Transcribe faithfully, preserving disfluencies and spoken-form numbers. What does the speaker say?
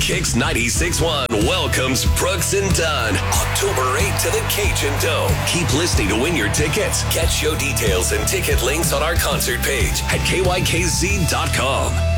Kicks ninety-six point one welcomes Brooks and Dunn, October eighth to the Cajun Dome. Keep listening to win your tickets. Get show details and ticket links on our concert page at K Y K Z dot com.